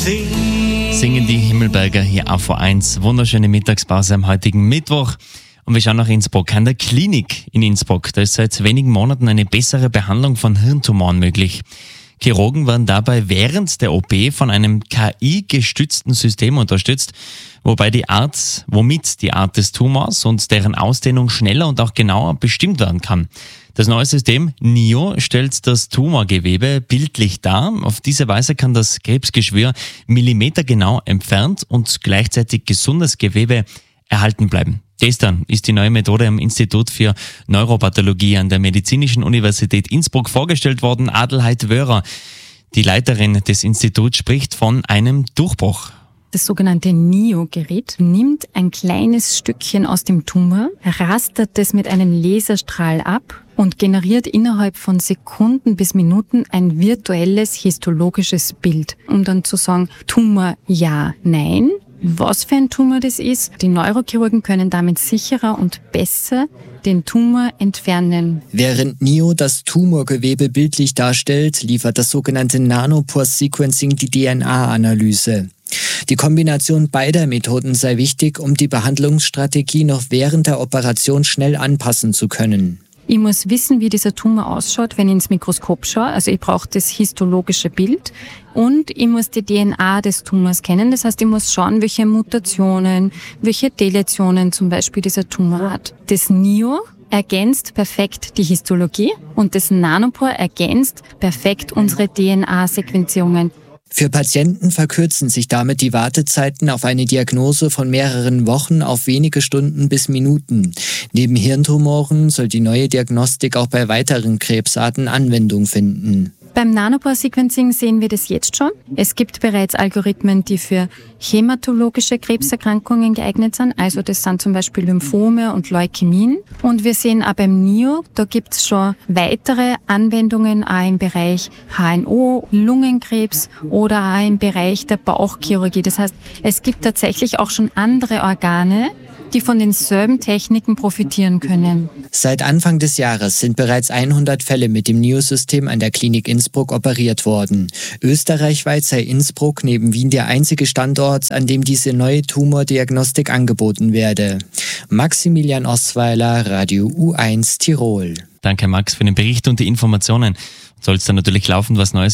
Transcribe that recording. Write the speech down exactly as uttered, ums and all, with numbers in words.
Singen die Himmelberger hier auf V eins. Wunderschöne Mittagspause am heutigen Mittwoch. Und wir schauen nach Innsbruck. An der Klinik in Innsbruck, da ist seit wenigen Monaten eine bessere Behandlung von Hirntumoren möglich. Chirurgen werden dabei während der O P von einem K I-gestützten System unterstützt, wobei die Art, womit die Art des Tumors und deren Ausdehnung schneller und auch genauer bestimmt werden kann. Das neue System N I O stellt das Tumorgewebe bildlich dar. Auf diese Weise kann das Krebsgeschwür millimetergenau entfernt und gleichzeitig gesundes Gewebe erhalten bleiben. Gestern ist die neue Methode am Institut für Neuropathologie an der Medizinischen Universität Innsbruck vorgestellt worden. Adelheid Wörer, die Leiterin des Instituts, spricht von einem Durchbruch. Das sogenannte N I O-Gerät nimmt ein kleines Stückchen aus dem Tumor, rastert es mit einem Laserstrahl ab und generiert innerhalb von Sekunden bis Minuten ein virtuelles histologisches Bild, um dann zu sagen, Tumor ja, nein. Was für ein Tumor das ist, die Neurochirurgen können damit sicherer und besser den Tumor entfernen. Während N I O das Tumorgewebe bildlich darstellt, liefert das sogenannte Nanopore-Sequencing die D N A-Analyse. Die Kombination beider Methoden sei wichtig, um die Behandlungsstrategie noch während der Operation schnell anpassen zu können. Ich muss wissen, wie dieser Tumor ausschaut, wenn ich ins Mikroskop schaue. Also ich brauche das histologische Bild und ich muss die D N A des Tumors kennen. Das heißt, ich muss schauen, welche Mutationen, welche Deletionen zum Beispiel dieser Tumor hat. Das N I O ergänzt perfekt die Histologie und das Nanopore ergänzt perfekt unsere D N A-Sequenzierungen. Für Patienten verkürzen sich damit die Wartezeiten auf eine Diagnose von mehreren Wochen auf wenige Stunden bis Minuten. Neben Hirntumoren soll die neue Diagnostik auch bei weiteren Krebsarten Anwendung finden. Beim Nanopore-Sequencing sehen wir das jetzt schon. Es gibt bereits Algorithmen, die für hämatologische Krebserkrankungen geeignet sind. Also das sind zum Beispiel Lymphome und Leukämien. Und wir sehen auch beim N I O, da gibt es schon weitere Anwendungen auch im Bereich H N O, Lungenkrebs oder auch im Bereich der Bauchchirurgie. Das heißt, es gibt tatsächlich auch schon andere Organe, die von denselben Techniken profitieren können. Seit Anfang des Jahres sind bereits hundert Fälle mit dem N I O-System an der Klinik Innsbruck operiert worden. Österreichweit sei Innsbruck neben Wien der einzige Standort, an dem diese neue Tumordiagnostik angeboten werde. Maximilian Osweiler, Radio U eins Tirol. Danke Max für den Bericht und die Informationen. Soll es dann natürlich laufen, was Neues